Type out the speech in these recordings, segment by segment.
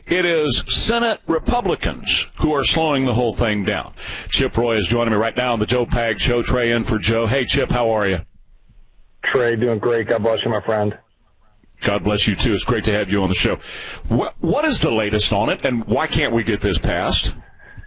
It is Senate Republicans who are slowing the whole thing down. Chip Roy is joining me right now on the Joe Pag Show. Trey in for Joe. Hey, Chip, how are you? Trey, doing great. God bless you, my friend. God bless you, too. It's great to have you on the show. What is the latest on it, and why can't we get this passed?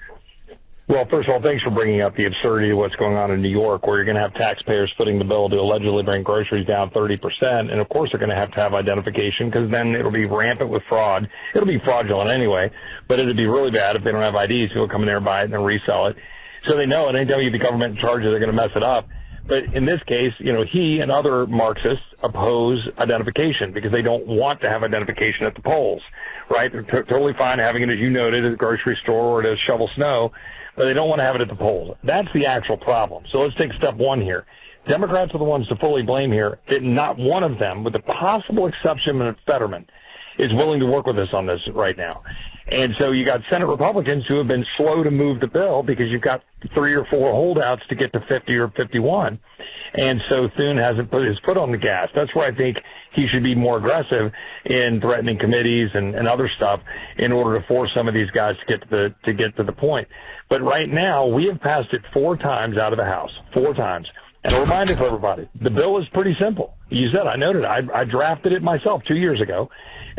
Well, first of all, thanks for bringing up the absurdity of what's going on in New York, where you're going to have taxpayers footing the bill to allegedly bring groceries down 30%. And, of course, they're going to have identification because then it'll be rampant with fraud. It'll be fraudulent anyway, but it'll be really bad if they don't have IDs. People come in there and buy it and then resell it. So they know, and anytime you get the government in charge, they're going to mess it up. But in this case, he and other Marxists oppose identification because they don't want to have identification at the polls, right? They're totally fine having it, as you noted, at the grocery store or to shovel snow, but they don't want to have it at the polls. That's the actual problem. So let's take step one here. Democrats are the ones to fully blame here. That not one of them, with the possible exception of Fetterman, is willing to work with us on this right now. And so you got Senate Republicans who have been slow to move the bill because you've got 3 or 4 holdouts to get to 50 or 51. And so Thune hasn't put his foot on the gas. That's where I think he should be more aggressive in threatening committees and other stuff in order to force some of these guys to get to the point. But right now, we have passed it 4 times out of the House, 4 times. And a reminder for everybody, the bill is pretty simple. You said, I noted, I drafted it myself 2 years ago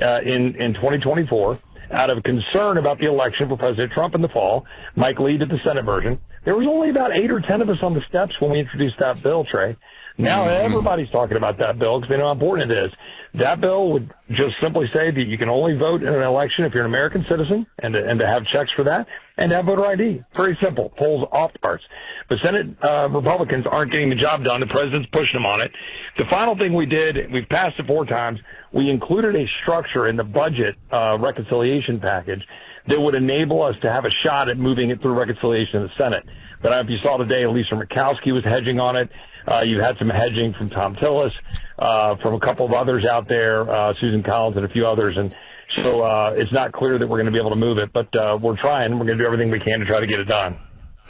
in 2024. Out of concern about the election for President Trump in the fall. Mike Lee did the Senate version. There was only about 8 or 10 of us on the steps when we introduced that bill, Trey. Now everybody's talking about that bill because they know how important it is. That bill would just simply say that you can only vote in an election if you're an American citizen and to have checks for that and to have voter ID. Very simple. Polls off the charts. But Senate Republicans aren't getting the job done. The president's pushing them on it. The final thing we did, we've passed it 4 times, we included a structure in the budget reconciliation package that would enable us to have a shot at moving it through reconciliation in the Senate. But if you saw today, Lisa Murkowski was hedging on it. You've had some hedging from Tom Tillis, from a couple of others out there, Susan Collins and a few others. And so it's not clear that we're going to be able to move it, but we're trying. We're going to do everything we can to try to get it done.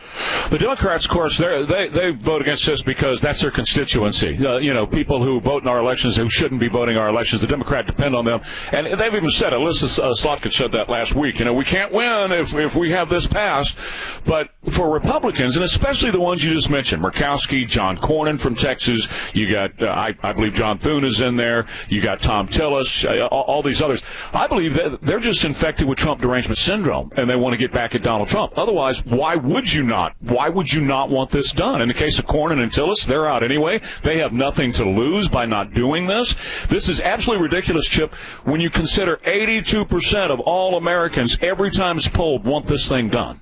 The Democrats, of course, they vote against this because that's their constituency. People who vote in our elections who shouldn't be voting our elections, the Democrats depend on them. And they've even said, Alyssa Slotkin said that last week, we can't win if we have this passed. But for Republicans, and especially the ones you just mentioned, Murkowski, John Cornyn from Texas, you got, I believe John Thune is in there, you got Tom Tillis, all these others. I believe that they're just infected with Trump derangement syndrome, and they want to get back at Donald Trump. Otherwise, why would you not? Why would you not want this done? In the case of Cornyn and Tillis, they're out anyway. They have nothing to lose by not doing this. This is absolutely ridiculous, Chip, when you consider 82% of all Americans, every time it's polled, want this thing done.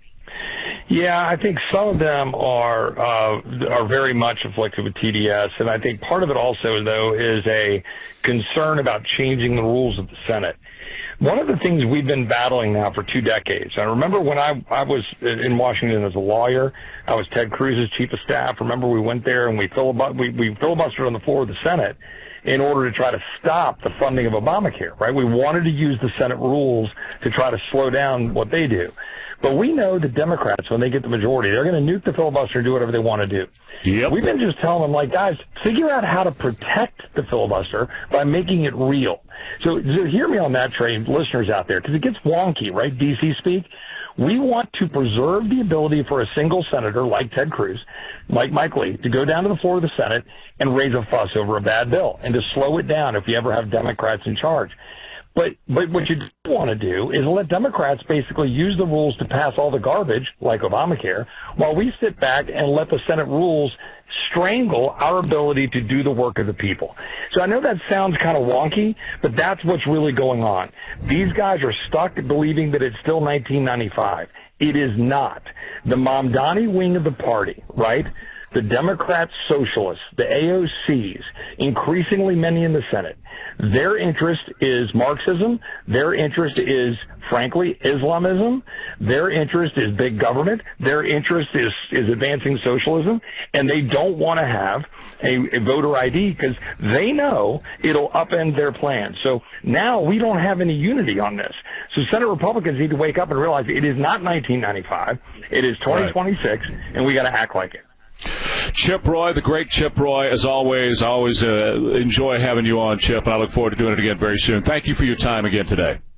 Yeah, I think some of them are very much afflicted with TDS, and I think part of it also, though, is a concern about changing the rules of the Senate. One of the things we've been battling now for 2 decades, I remember when I was in as a lawyer, I was Ted Cruz's chief of staff. Remember we went there and we filibustered on the floor of the Senate in order to try to stop the funding of Obamacare, right? We wanted to use the Senate rules to try to slow down what they do. But we know the Democrats, when they get the majority, they're going to nuke the filibuster and do whatever they want to do. Yep. We've been just telling them, guys, figure out how to protect the filibuster by making it real. So hear me on that, Trey, listeners out there, because it gets wonky, right? DC speak. We want to preserve the ability for a single senator like Ted Cruz, like Mike Lee, to go down to the floor of the Senate and raise a fuss over a bad bill and to slow it down if you ever have Democrats in charge. But what you don't want to do is let Democrats basically use the rules to pass all the garbage, like Obamacare, while we sit back and let the Senate rules strangle our ability to do the work of the people. So I know that sounds kind of wonky, but that's what's really going on. These guys are stuck believing that it's still 1995. It is not. The Mamdani wing of the party, right? The Democrat socialists, the AOCs, increasingly many in the Senate, their interest is Marxism. Their interest is, frankly, Islamism. Their interest is big government. Their interest is advancing socialism. And they don't want to have a voter ID because they know it'll upend their plans. So now we don't have any unity on this. So Senate Republicans need to wake up and realize it is not 1995. It is 2026, and we got to act like it. Chip Roy, the great Chip Roy, as always. I always enjoy having you on, Chip, and I look forward to doing it again very soon. Thank you for your time again today.